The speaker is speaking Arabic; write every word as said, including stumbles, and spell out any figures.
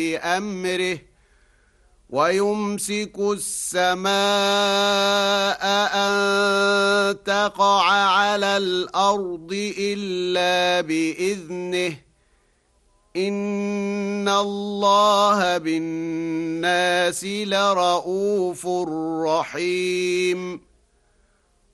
أمره ويمسك السماء أن تقع على الأرض إلا بإذنه إن الله بالناس لرءوف رحيم